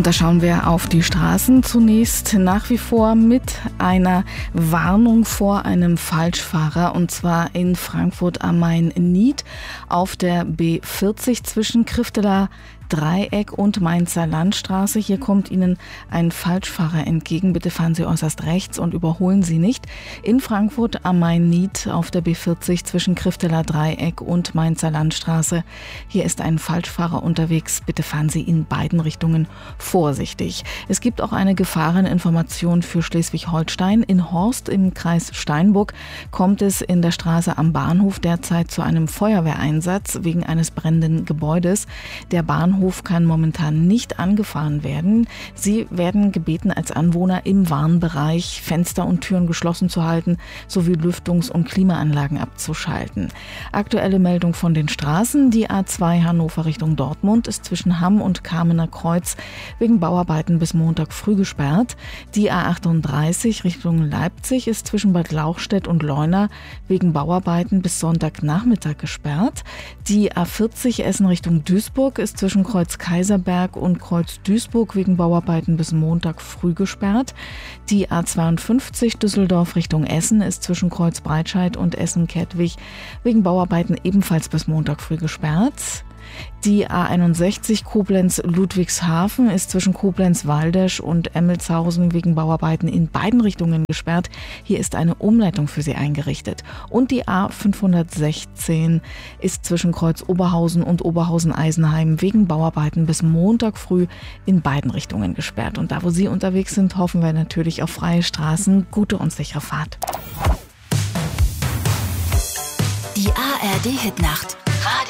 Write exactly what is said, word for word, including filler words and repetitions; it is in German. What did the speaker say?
Und da schauen wir auf die Straßen zunächst nach wie vor mit einer Warnung vor einem Falschfahrer, und zwar in Frankfurt am Main-Nied auf der B vierzig zwischen Krifteler Dreieck und Mainzer Landstraße. Hier kommt Ihnen ein Falschfahrer entgegen. Bitte fahren Sie äußerst rechts und überholen Sie nicht. In Frankfurt am Main-Nied auf der B vierzig zwischen Krifteler Dreieck und Mainzer Landstraße. Hier ist ein Falschfahrer unterwegs. Bitte fahren Sie in beiden Richtungen vorsichtig. Es gibt auch eine Gefahreninformation für Schleswig-Holstein. In Horst im Kreis Steinburg kommt es in der Straße am Bahnhof derzeit zu einem Feuerwehreinsatz wegen eines brennenden Gebäudes. Der Bahnhof kann momentan nicht angefahren werden. Sie werden gebeten, als Anwohner im Warnbereich Fenster und Türen geschlossen zu halten, sowie Lüftungs- und Klimaanlagen abzuschalten. Aktuelle Meldung von den Straßen. Die A zwei Hannover Richtung Dortmund ist zwischen Hamm und Kamener Kreuz wegen Bauarbeiten bis Montag früh gesperrt. Die A achtunddreißig Richtung Leipzig ist zwischen Bad Lauchstädt und Leuna wegen Bauarbeiten bis Sonntagnachmittag gesperrt. Die A vierzig Essen Richtung Duisburg ist zwischen Kreuz Kaiserberg und Kreuz Duisburg wegen Bauarbeiten bis Montag früh gesperrt. Die A zweiundfünfzig Düsseldorf Richtung Essen ist zwischen Kreuz Breitscheid und Essen-Kettwig wegen Bauarbeiten ebenfalls bis Montag früh gesperrt. Die A einundsechzig Koblenz-Ludwigshafen ist zwischen Koblenz-Waldesch und Emmelshausen wegen Bauarbeiten in beiden Richtungen gesperrt. Hier ist eine Umleitung für sie eingerichtet. Und die A fünfhundertsechzehn ist zwischen Kreuz Oberhausen und Oberhausen-Eisenheim wegen Bauarbeiten bis Montag früh in beiden Richtungen gesperrt. Und da, wo Sie unterwegs sind, hoffen wir natürlich auf freie Straßen, gute und sichere Fahrt. Die A R D-Hitnacht.